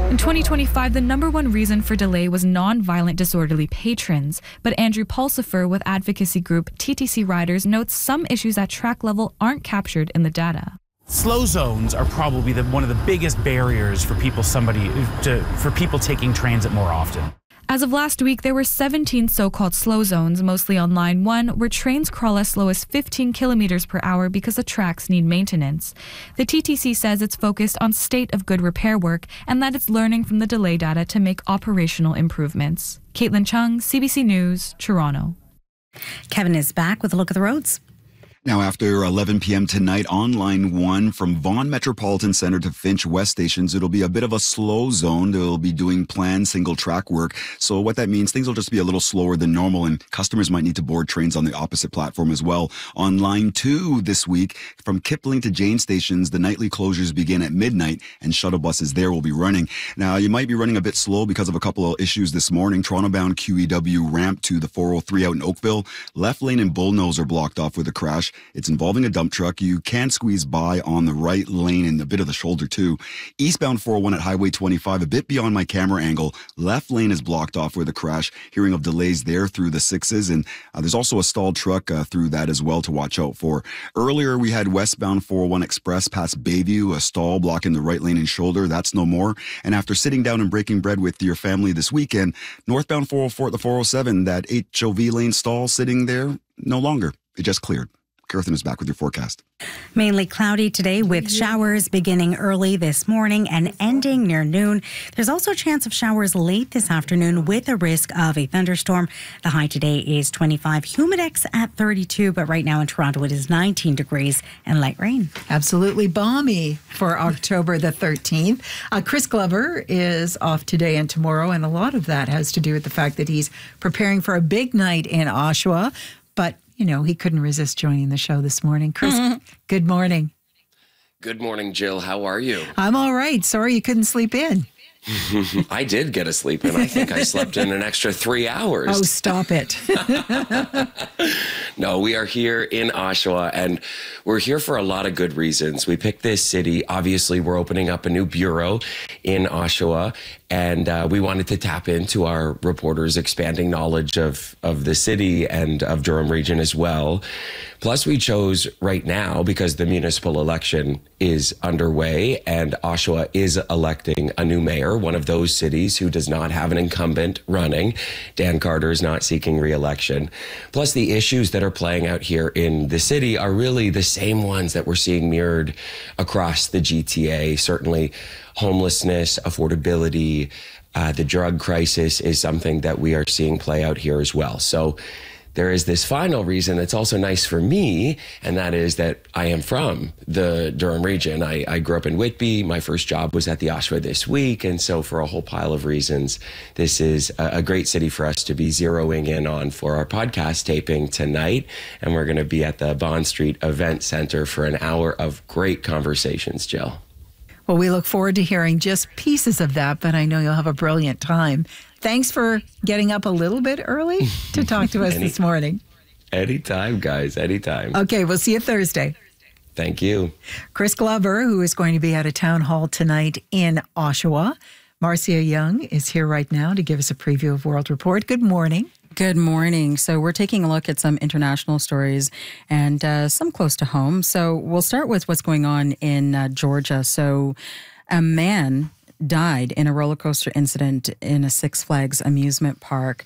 In 2025, the number one reason for delay was non-violent disorderly patrons. But Andrew Pulsifer with advocacy group TTC Riders notes some issues at track level aren't captured in the data. Slow zones are probably one of the biggest barriers for people taking transit more often. As of last week, there were 17 so-called slow zones, mostly on Line 1, where trains crawl as slow as 15 kilometers per hour because the tracks need maintenance. The TTC says it's focused on state of good repair work and that it's learning from the delay data to make operational improvements. Caitlin Chung, CBC News, Toronto. Kevin is back with a look at the roads. Now, after 11 p.m. tonight on Line 1 from Vaughan Metropolitan Centre to Finch West stations, it'll be a bit of a slow zone. They'll be doing planned single track work. So what that means, things will just be a little slower than normal and customers might need to board trains on the opposite platform as well. On Line 2 this week, from Kipling to Jane stations, the nightly closures begin at midnight and shuttle buses there will be running. Now, you might be running a bit slow because of a couple of issues this morning. Toronto-bound QEW ramp to the 403 out in Oakville. Left lane and Bullnose are blocked off with a crash. It's involving a dump truck. You can squeeze by on the right lane and a bit of the shoulder too. Eastbound 401 at Highway 25, a bit beyond my camera angle. Left lane is blocked off with a crash. Hearing of delays there through the 6s. And there's also a stalled truck through that as well to watch out for. Earlier, we had westbound 401 Express past Bayview, a stall blocking the right lane and shoulder. That's no more. And after sitting down and breaking bread with your family this weekend, northbound 404 at the 407, that HOV lane stall sitting there, no longer. It just cleared. Kirsten is back with your forecast. Mainly cloudy today with showers beginning early this morning and ending near noon. There's also a chance of showers late this afternoon with a risk of a thunderstorm. The high today is 25, humidex at 32, but right now in Toronto it is 19 degrees and light rain. Absolutely balmy for October the 13th. Chris Glover is off today and tomorrow, and a lot of that has to do with the fact that he's preparing for a big night in Oshawa, but you know, he couldn't resist joining the show this morning. Chris, good morning. Good morning, Jill. How are you? I'm all right. Sorry you couldn't sleep in. I did get a sleep in. I think I slept in an extra 3 hours. Oh, stop it. No, we are here in Oshawa, and we're here for a lot of good reasons. We picked this city. Obviously, we're opening up a new bureau in Oshawa, and we wanted to tap into our reporters' expanding knowledge of the city and of Durham region as well. Plus, we chose right now because the municipal election is underway and Oshawa is electing a new mayor, one of those cities who does not have an incumbent running. Dan Carter is not seeking re-election. Plus, the issues that are playing out here in the city are really the same ones that we're seeing mirrored across the GTA. Certainly, homelessness, affordability, the drug crisis is something that we are seeing play out here as well. So there is this final reason that's also nice for me, and that is that I am from the Durham region. I grew up in Whitby. My first job was at the Oshawa This Week, and so for a whole pile of reasons, this is a great city for us to be zeroing in on for our podcast taping tonight, and we're going to be at the Bond Street Event Center for an hour of great conversations, Jill. Well, we look forward to hearing just pieces of that, but I know you'll have a brilliant time. Thanks for getting up a little bit early to talk to us this morning. Anytime, guys, anytime. Okay, we'll see you Thursday. Thank you. Chris Glover, who is going to be at a town hall tonight in Oshawa. Marcia Young is here right now to give us a preview of World Report. Good morning. Good morning. So we're taking a look at some international stories and some close to home. So we'll start with what's going on in Georgia. So a man died in a roller coaster incident in a Six Flags amusement park.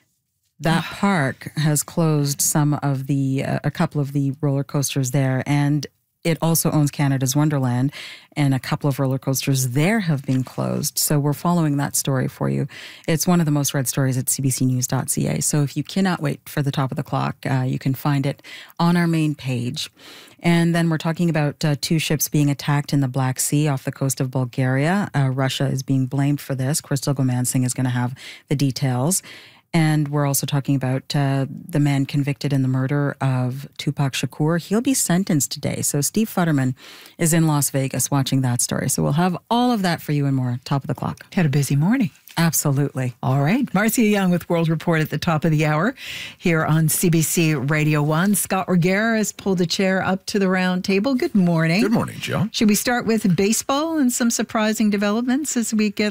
That park has closed some of a couple of the roller coasters there, and it also owns Canada's Wonderland, and a couple of roller coasters there have been closed. So we're following that story for you. It's one of the most read stories at cbcnews.ca. So if you cannot wait for the top of the clock, you can find it on our main page. And then we're talking about two ships being attacked in the Black Sea off the coast of Bulgaria. Russia is being blamed for this. Crystal Gomansing is going to have the details. And we're also talking about the man convicted in the murder of Tupac Shakur. He'll be sentenced today. So Steve Futterman is in Las Vegas watching that story. So we'll have all of that for you and more, top of the clock. Had a busy morning. Absolutely. All right. Marcia Young with World Report at the top of the hour here on CBC Radio 1. Scott Reguera has pulled a chair up to the round table. Good morning. Good morning, Joe. Should we start with baseball and some surprising developments as we get